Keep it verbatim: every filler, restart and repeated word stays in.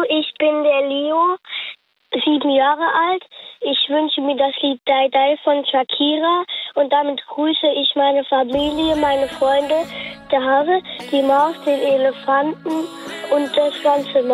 ich bin der Leo, sieben Jahre alt. Ich wünsche mir das Lied Die Die von Shakira und damit grüße ich meine Familie, meine Freunde, der Hase, die Maus, den Elefanten und das ganze